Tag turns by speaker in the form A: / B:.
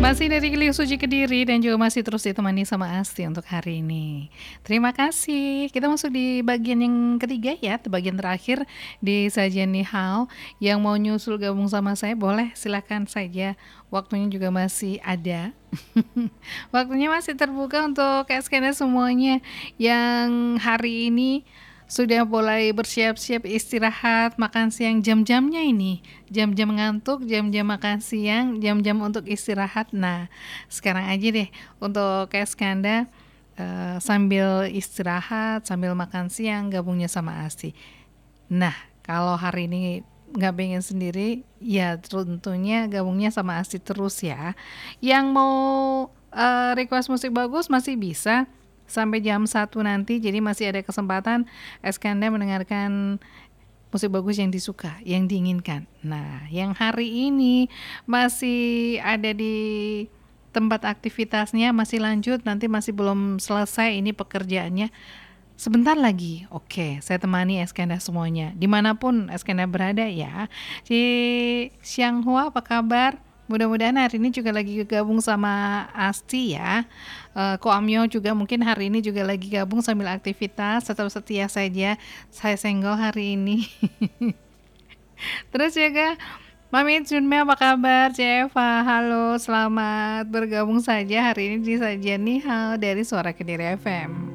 A: Masih dari Giliu Suji Kediri dan juga masih terus ditemani sama Asti untuk hari ini. Terima kasih. Kita masuk di bagian yang ketiga ya, di bagian terakhir di sajian Ni Hao. Yang mau nyusul gabung sama saya boleh silakan saja. Waktunya juga masih ada. Waktunya masih terbuka untuk KSKN semuanya yang hari ini sudah mulai bersiap-siap istirahat, makan siang jam-jamnya ini. Jam-jam ngantuk, jam-jam makan siang, jam-jam untuk istirahat. Nah, sekarang aja deh untuk kayak Skanda sambil istirahat, sambil makan siang, gabungnya sama Asti. Nah, kalau hari ini nggak pengen sendiri, ya tentunya gabungnya sama Asti terus ya. Yang mau request musik bagus masih bisa sampai jam 1 nanti, jadi masih ada kesempatan Eskanda mendengarkan musik bagus yang disuka, yang diinginkan. Nah, yang hari ini masih ada di tempat aktivitasnya, masih lanjut, nanti masih belum selesai ini pekerjaannya. Sebentar lagi, oke, saya temani Eskanda semuanya, dimanapun Eskanda berada ya. Si Xianghua apa kabar? Mudah-mudahan hari ini juga lagi gabung sama Asti ya. Ko Amyo juga mungkin hari ini juga lagi gabung sambil aktivitas, tetap setia saja. Saya senggol hari ini. Terus juga Mami Junme apa kabar? Ceva, halo, selamat bergabung saja hari ini di sajian Ni Hao dari Suara Kediri FM.